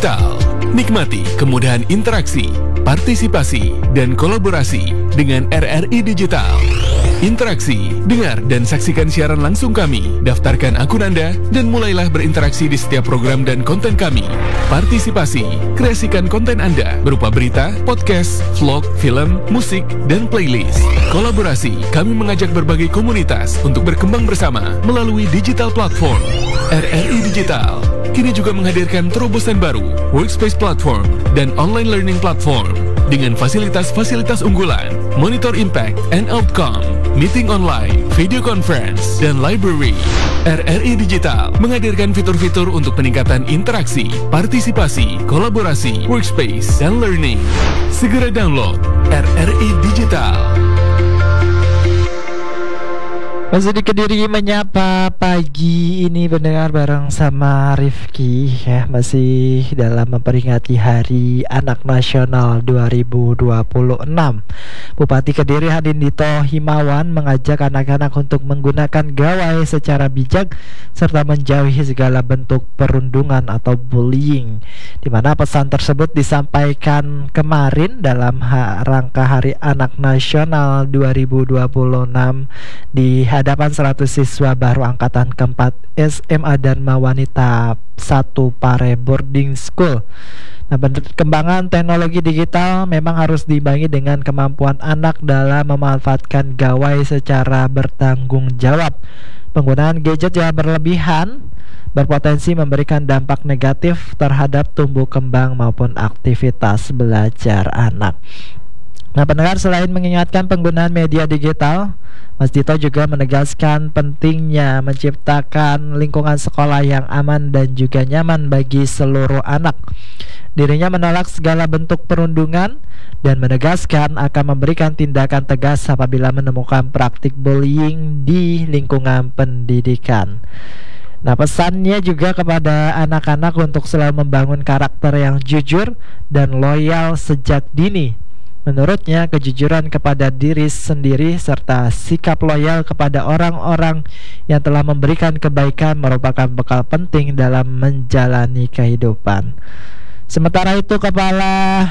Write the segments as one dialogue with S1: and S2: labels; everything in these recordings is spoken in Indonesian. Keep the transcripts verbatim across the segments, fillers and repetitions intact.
S1: Digital. Nikmati kemudahan interaksi, partisipasi, dan kolaborasi dengan R R I Digital. Interaksi, dengar dan saksikan siaran langsung kami, daftarkan akun Anda, dan mulailah berinteraksi di setiap program dan konten kami. Partisipasi, kreasikan konten Anda berupa berita, podcast, vlog, film, musik, dan playlist. Kolaborasi, kami mengajak berbagai komunitas untuk berkembang bersama melalui digital platform. R R I Digital kini juga menghadirkan terobosan baru, workspace platform, dan online learning platform dengan fasilitas-fasilitas unggulan, monitor impact and outcome, meeting online, video conference, dan library. R R I Digital menghadirkan fitur-fitur untuk peningkatan interaksi, partisipasi, kolaborasi, workspace, dan learning. Segera download R R I Digital.
S2: Masih di Kediri menyapa pagi ini pendengar bareng sama Rifki ya, masih dalam memperingati Hari Anak Nasional dua ribu dua puluh enam. Bupati Kediri Hadindito Himawan mengajak anak-anak untuk menggunakan gawai secara bijak serta menjauhi segala bentuk perundungan atau bullying. Di mana pesan tersebut disampaikan kemarin dalam ha- rangka Hari Anak Nasional dua ribu dua puluh enam di hadapan seratus siswa baru angkatan keempat S M A Dharma Wanita satu Pare Boarding School. Nah, perkembangan teknologi digital memang harus diimbangi dengan kemampuan anak dalam memanfaatkan gawai secara bertanggung jawab. Penggunaan gadget yang berlebihan berpotensi memberikan dampak negatif terhadap tumbuh kembang maupun aktivitas belajar anak. Nah, pendengar, selain mengingatkan penggunaan media digital, Mas Dito juga menegaskan pentingnya menciptakan lingkungan sekolah yang aman dan juga nyaman bagi seluruh anak. Dirinya menolak segala bentuk perundungan dan menegaskan akan memberikan tindakan tegas apabila menemukan praktik bullying di lingkungan pendidikan. Nah, pesannya juga kepada anak-anak untuk selalu membangun karakter yang jujur dan loyal sejak dini. Menurutnya, kejujuran kepada diri sendiri serta sikap loyal kepada orang-orang yang telah memberikan kebaikan merupakan bekal penting dalam menjalani kehidupan. Sementara itu, Kepala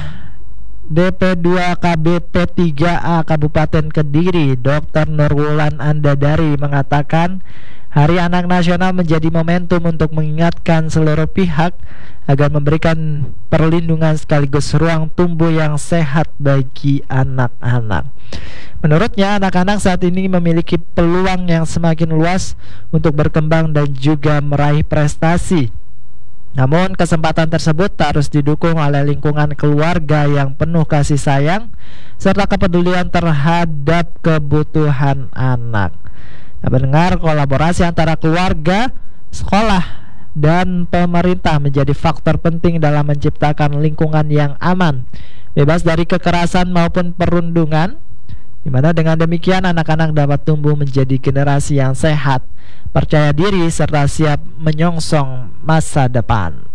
S2: D P dua K B P tiga A Kabupaten Kediri, Doktor Nurwulan Andadari mengatakan, Hari Anak Nasional menjadi momentum untuk mengingatkan seluruh pihak agar memberikan perlindungan sekaligus ruang tumbuh yang sehat bagi anak-anak. Menurutnya, anak-anak saat ini memiliki peluang yang semakin luas untuk berkembang dan juga meraih prestasi. Namun, kesempatan tersebut harus didukung oleh lingkungan keluarga yang penuh kasih sayang serta kepedulian terhadap kebutuhan anak. Nah, mendengar kolaborasi antara keluarga, sekolah, dan pemerintah menjadi faktor penting dalam menciptakan lingkungan yang aman, bebas dari kekerasan maupun perundungan, di mana dengan demikian anak-anak dapat tumbuh menjadi generasi yang sehat, percaya diri, serta siap menyongsong masa depan.